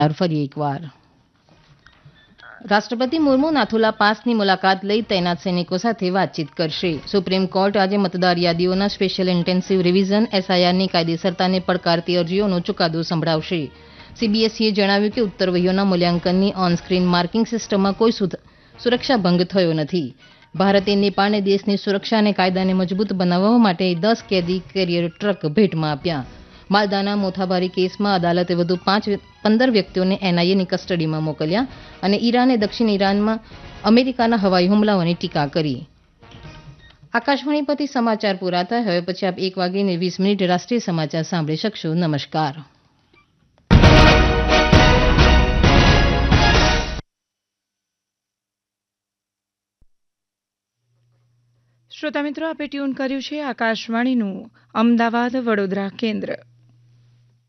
ફરી એકવાર રાષ્ટ્રપતિ મુર્મુ નાથુલા પાસની મુલાકાત લઈ તૈનાત સૈનિકો સાથે વાતચીત કરશે. સુપ્રીમ કોર્ટ આજે મતદાર યાદીઓના સ્પેશિયલ ઇન્ટેન્સિવ રિવિઝન એસઆઈઆરની કાયદેસરતાને પડકારતી અરજીઓનો ચુકાદો સંભળાવશે. સીબીએસઈએ જણાવ્યું કે ઉત્તરવહીઓના મૂલ્યાંકનની ઓન સ્ક્રીન માર્કિંગ સિસ્ટમમાં કોઈ સુરક્ષા ભંગ થયો નથી. ભારતે નેપાળને દેશની સુરક્ષા અને કાયદાને મજબૂત બનાવવા માટે 10 કેદી કેરિયર ટ્રક ભેટમાં આપ્યા. માલદાના મોથાભારી કેસમાં અદાલતે વધુ 15 વ્યક્તિઓને એનઆઈએ કસ્ટડીમાં મોકલ્યા અને ઈરાને દક્ષિણ ઈરાનમાં અમેરિકાના હવાઈ હુમલાઓની ટીકા કરી. આકાશવાણી પરથી સમાચાર પૂરા થયા. હવે પછી આપ 1:20 રાષ્ટ્રીય સમાચાર સાંભળી શકશો. નમસ્કાર. શ્રોતા મિત્રો, આપે ટ્યુન કર્યું છે આકાશવાણીનું અમદાવાદ વડોદરા કેન્દ્ર.